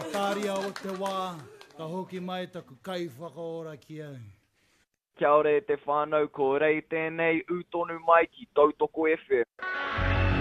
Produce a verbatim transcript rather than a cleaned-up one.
Tāria o te wā, ka hoki mai taku kai whakaora ki au. Kia ora e te whānau, ko rei tēnei utonu mai ki Tautoko F M.